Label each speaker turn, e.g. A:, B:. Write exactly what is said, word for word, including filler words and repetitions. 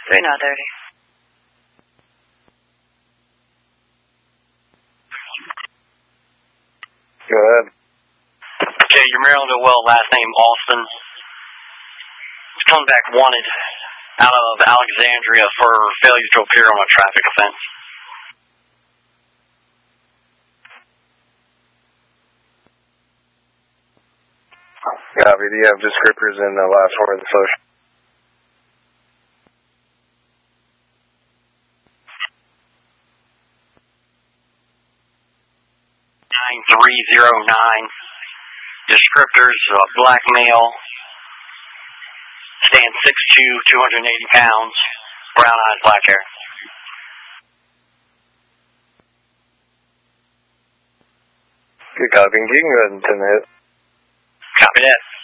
A: three nine thirty.
B: Go ahead.
C: Okay, you're Maryland Well, last name Austin. He's coming back wanted out of Alexandria for failure to appear on a traffic offense.
B: Copy. Do you have descriptors in the last four of the social?
C: nine three zero nine. Descriptors, uh, black male, stand six two, two hundred eighty pounds, brown eyes, black hair.
B: Good copy. You can go ahead and send it.
C: Copy that.